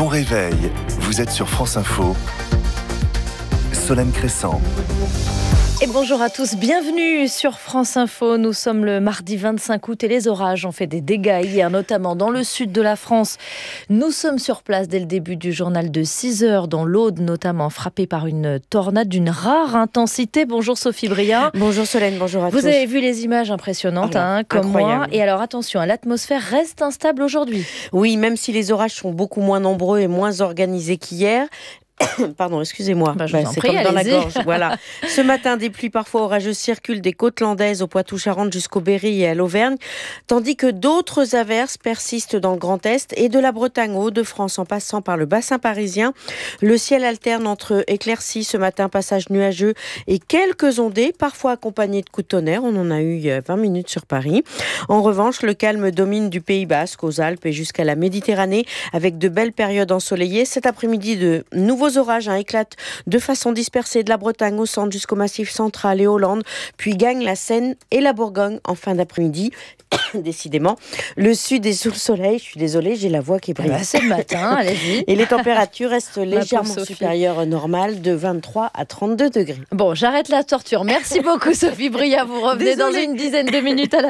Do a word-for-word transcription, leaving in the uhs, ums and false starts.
Bon réveil, vous êtes sur France Info. Solène Crescent. Et bonjour à tous, bienvenue sur France Info. Nous sommes le mardi vingt-cinq août et les orages ont fait des dégâts hier, notamment dans le sud de la France. Nous sommes sur place dès le début du journal de six heures, dans l'Aude notamment, frappée par une tornade d'une rare intensité. Bonjour Sophie Bria. Bonjour Solène, bonjour à Vous tous. avez vu les images impressionnantes, alors, hein, comme incroyable. moi. Et alors attention, l'atmosphère reste instable aujourd'hui. Oui, même si les orages sont beaucoup moins nombreux et moins organisés qu'hier. Pardon, excusez-moi, bah, je bah, vous en c'est prie, comme dans la allez-y. gorge. Voilà. Ce matin, des pluies parfois orageuses circulent des côtes landaises au Poitou-Charentes jusqu'au Berry et à l'Auvergne, tandis que d'autres averses persistent dans le Grand Est et de la Bretagne au Hauts-de-France en passant par le bassin parisien. Le ciel alterne entre éclaircies ce matin, passage nuageux et quelques ondées, parfois accompagnées de coups de tonnerre. On en a eu il y a vingt minutes sur Paris. En revanche, le calme domine du Pays Basque aux Alpes et jusqu'à la Méditerranée avec de belles périodes ensoleillées. Cet après-midi, de nouveaux orages hein, éclatent de façon dispersée de la Bretagne au centre jusqu'au Massif central et Hollande, puis gagnent la Seine et la Bourgogne en fin d'après-midi. Décidément, le sud est sous le soleil. Je suis désolée, j'ai la voix qui brille. Ah bah, c'est le matin, allez-y. Et les températures restent légèrement Sophie. supérieures au normal, de vingt-trois à trente-deux degrés. Bon, j'arrête la torture. Merci beaucoup Sophie Bria. Vous revenez Désolée. dans une dizaine de minutes à la